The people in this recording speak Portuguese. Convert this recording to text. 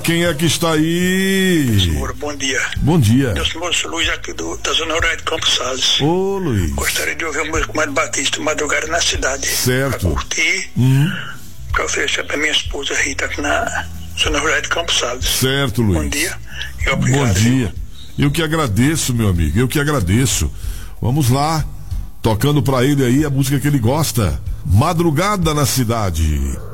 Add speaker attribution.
Speaker 1: quem é que está aí?
Speaker 2: Senhor, bom dia.
Speaker 1: Bom dia.
Speaker 2: Eu sou o moço Luiz aqui da Zona Rural de Campos Sales.
Speaker 1: Ô, Luiz.
Speaker 2: Gostaria de ouvir a música Mário Batista, Madrugada na Cidade.
Speaker 1: Certo.
Speaker 2: Pra curtir, pra oferecer pra minha esposa Rita aqui na Zona Rural de Campos Sales.
Speaker 1: Certo, Luiz.
Speaker 2: Bom dia e obrigado.
Speaker 1: Bom dia. Eu que agradeço, meu amigo, eu que agradeço. Vamos lá, tocando pra ele aí a música que ele gosta. Madrugada na Cidade.